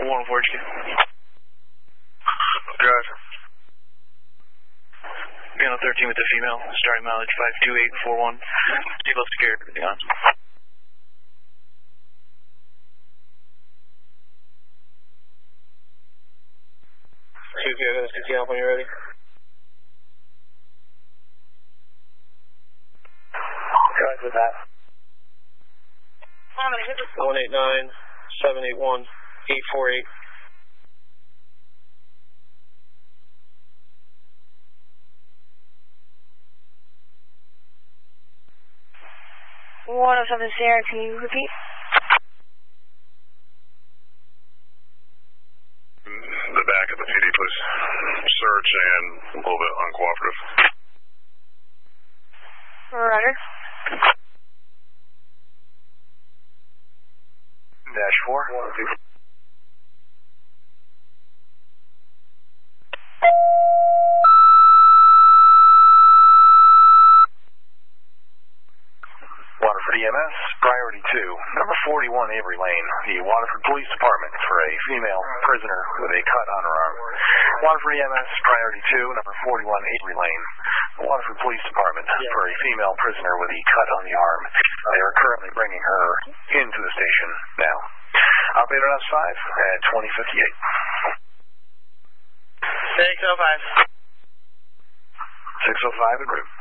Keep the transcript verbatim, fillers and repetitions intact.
one oh four H Q. Gotcha. Panel thirteen with the female, starting mileage five two eight four one. Seatbelt secured, everything on. two K, I'm going to C T off when you're ready. Guys with that. one eight nine, seven eight one, eight four eight. one oh seven Sierra, can you repeat? The back of the P D, please. Search and a little bit uncooperative. Roger. Dash four. Waterford E M S, priority two, number forty-one Avery Lane, the Waterford Police Department for a female prisoner with a cut on her arm. Waterford E M S, priority two, number forty-one Avery Lane, the Waterford Police Department for a female prisoner with a cut on the arm. They are currently bringing her into the station now. Operator S five at twenty fifty-eight. six oh five. six oh five en route.